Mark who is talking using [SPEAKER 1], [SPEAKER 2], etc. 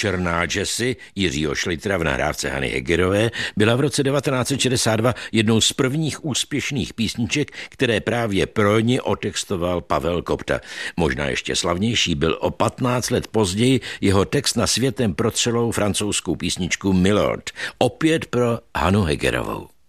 [SPEAKER 1] Černá Jessie Jiřího Šlitera v nahrávce Hany Hegerové byla v roce 1962 jednou z prvních úspěšných písniček, které právě pro ní otextoval Pavel Kopta. Možná ještě slavnější byl o 15 let později jeho text na světem protřelou francouzskou písničku Milord, opět pro Hanu Hegerovou.